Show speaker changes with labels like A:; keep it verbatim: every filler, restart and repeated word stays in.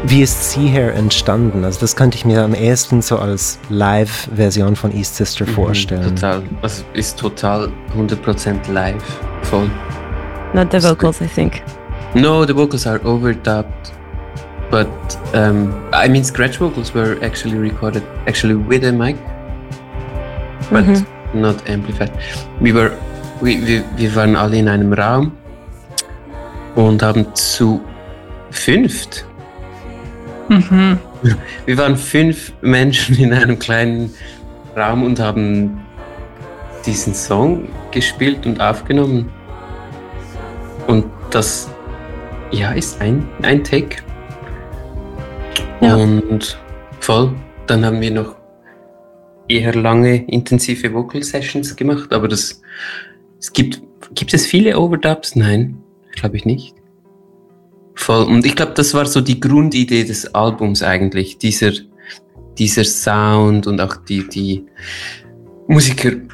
A: Wie ist See Here entstanden? Also das könnte ich mir am ehesten so als Live-Version von East Sister vorstellen.
B: Total, also ist total hundert Prozent live, voll.
C: Not the vocals, I think.
B: No, the vocals are overdubbed, but um, I mean scratch vocals were actually recorded actually with a mic, but mhm. not amplified. We were, we, wir, wir waren alle in einem Raum und haben zu fünft.
D: Mhm.
B: Wir waren fünf Menschen in einem kleinen Raum und haben diesen Song gespielt und aufgenommen. Und das, ja, ist ein, ein Take. Ja. Und voll, dann haben wir noch eher lange, intensive Vocal Sessions gemacht, aber das, es gibt, gibt es viele Overdubs? Nein, glaube ich nicht. Voll. Und ich glaube, das war so die Grundidee des Albums eigentlich, dieser, dieser Sound und auch die, die Musiker